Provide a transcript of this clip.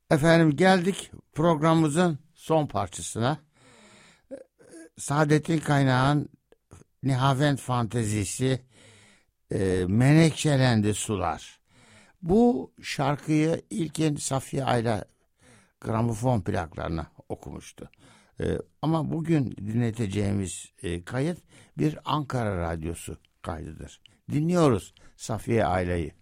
Efendim geldik programımızın son parçasına. Saadettin Kaynağ'ın Nihavent Fantezisi, Menekşelendi Sular. Bu şarkıyı ilkin Safiye Ayla gramofon plaklarına okumuştu. Ama bugün dinleteceğimiz kayıt bir Ankara Radyosu kaydıdır. Dinliyoruz Safiye Ayla'yı.